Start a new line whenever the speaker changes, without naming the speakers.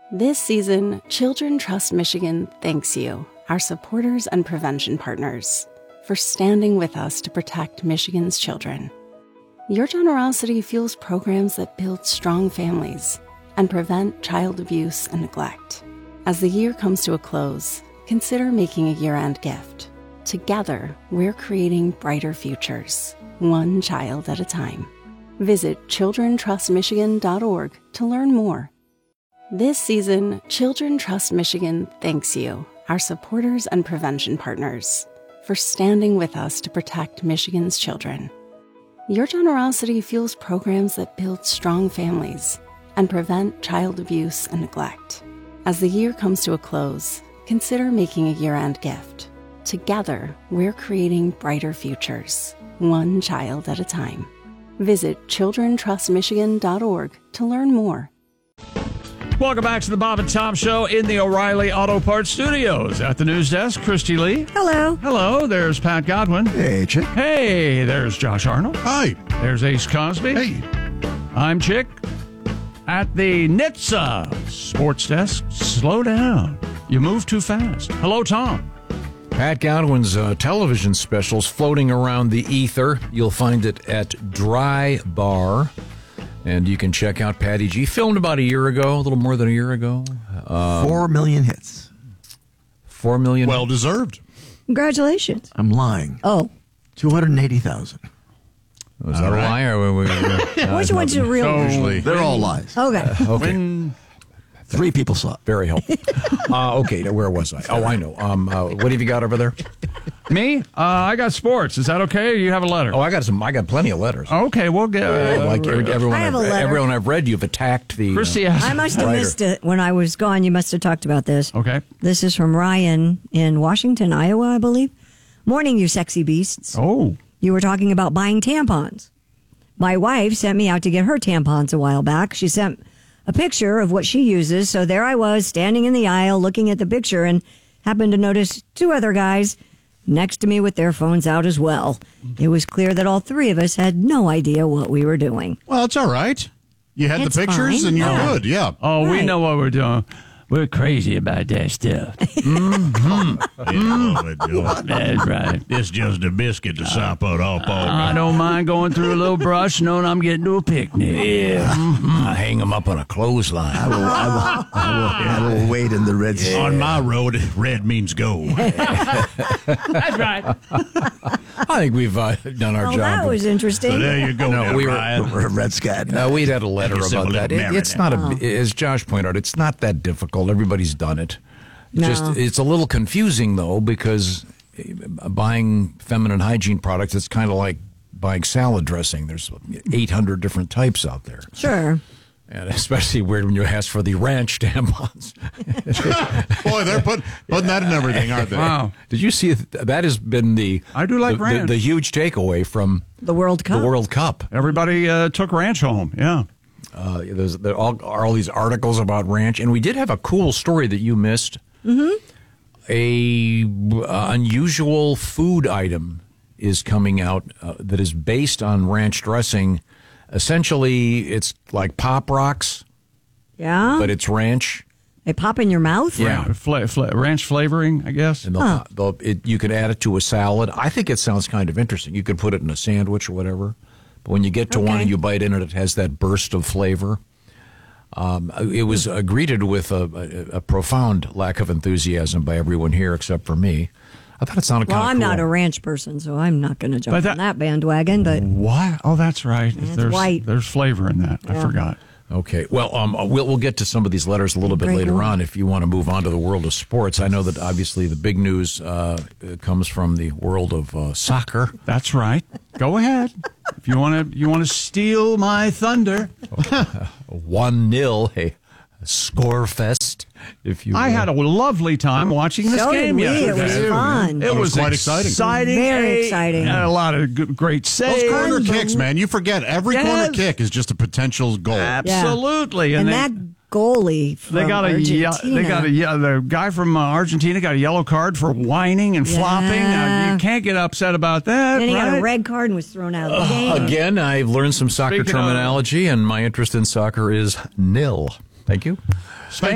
This season, Children Trust Michigan thanks you, our supporters and prevention partners, for standing with us to protect Michigan's children. Your generosity fuels programs that build strong families and prevent child abuse and neglect. As the year comes to a close, consider making a year-end gift. Together, we're creating brighter futures, one child at a time. Visit childrentrustmichigan.org to learn more. This season, Children Trust Michigan thanks you, our supporters and prevention partners, for standing with us to protect Michigan's children. Your generosity fuels programs that build strong families and prevent child abuse and neglect. As the year comes to a close, consider making a year-end gift. Together, we're creating brighter futures, one child at a time. Visit childrentrustmichigan.org to learn more.
Welcome back to the Bob and Tom Show in the O'Reilly Auto Parts Studios. At the news desk, Christy Lee.
Hello.
Hello, there's Pat Godwin.
Hey, Chick.
Hey, there's Josh Arnold.
Hi.
There's Ace Cosby.
Hey.
I'm Chick. At the NHTSA Sports Desk, slow down. You move too fast. Hello, Tom.
Pat Godwin's television specials floating around the ether. You'll find it at Dry Bar. And you can check out Patty G. Filmed about a year ago, a little more than a year ago.
4 million hits.
4 million.
Well deserved.
Congratulations.
I'm lying.
Oh.
280,000.
Was that a lie? Or
Which one's a real one?
Usually. They're all lies.
Okay.
Okay.
3 people saw it.
Very helpful. Okay, now where was I? Oh, I know. What have you got over there?
Me? I got sports. Is that okay? Or you have a letter?
Oh, I got plenty of letters.
Okay, we'll get...
everyone,
I have a letter.
everyone I've read, you've attacked the...
Christy
I must have missed it when I was gone. You must have talked about this.
Okay.
This is from Ryan in Washington, Iowa, I believe. Morning, you sexy beasts.
Oh.
You were talking about buying tampons. My wife sent me out to get her tampons a while back. She sent a picture of what she uses. So there I was standing in the aisle looking at the picture and happened to notice 2 other guys next to me with their phones out as well. It was clear that all 3 of us had no idea what we were doing.
Well, it's all right. You had
It's
the pictures
fine.
and you're
Yeah.
good, yeah.
Oh, we
Right.
know what we're doing. We're crazy about that stuff. That's right.
It's just a biscuit to sop it off all
I don't mind going through a little brush knowing I'm getting to a picnic.
Yeah. I hang them up on a clothesline.
I will wait in the red sea.
On my road, red means go.
That's right.
I think we've done our
Oh,
job.
that was interesting.
So there you go.
No,
now,
we were-
Ryan.
We're a red scat.
We'd had a letter
Give yourself
about
a
that.
little
It's not
Oh.
as Josh pointed out, it's not that difficult. Everybody's done it.
No.
It's a little confusing though because buying feminine hygiene products, it's kind of like buying salad dressing. There's 800 different types out there,
Sure.
and especially weird when you ask for the ranch tampons.
Boy, they're putting that in everything, aren't they?
Wow.
Did you see that has been the
I do like ranch.
the huge takeaway from
The World Cup.
the World Cup?
Everybody took ranch home. Yeah.
There are all these articles about ranch, and we did have a cool story that you missed. Mm-hmm. A unusual food item is coming out that is based on ranch dressing. Essentially, it's like Pop Rocks,
Yeah.
but it's ranch.
They pop in your mouth?
Yeah.
Ranch flavoring, I guess.
And you can add it to a salad. I think it sounds kind of interesting. You could put it in a sandwich or whatever. But when you get to one
Okay.
and you bite in it, it has that burst of flavor. It was greeted with a profound lack of enthusiasm by everyone here except for me. I thought it sounded
Well,
kind of
I'm
cool.
not a ranch person, so I'm not going to jump
But
on that bandwagon, but
What? Oh, that's right.
It's white.
There's flavor in that. I
Yeah.
forgot.
Okay. Well, we'll get to some of these letters a little bit
Great
later
one.
on if you want to move on to the world of sports. I know that obviously the big news comes from the world of soccer.
That's right. Go ahead. If you want to steal my thunder.
1-0, a score fest, if you will.
I had a lovely time watching this
So did
game
we. It
yesterday.
was fun.
It was
quite exciting.
Very exciting.
Had a lot of great saves.
Those corner kicks, man. You forget every
Yes.
corner kick is just a potential goal.
Absolutely.
And
they,
that goalie from
they got
Argentina.
the guy from Argentina got a yellow card for whining and flopping. You can't get upset about that.
Then he got
right?
a red card and was thrown out of the game.
Again, I've learned some soccer
Speaking of-
terminology, and my interest in soccer is nil. Thank you.
Spain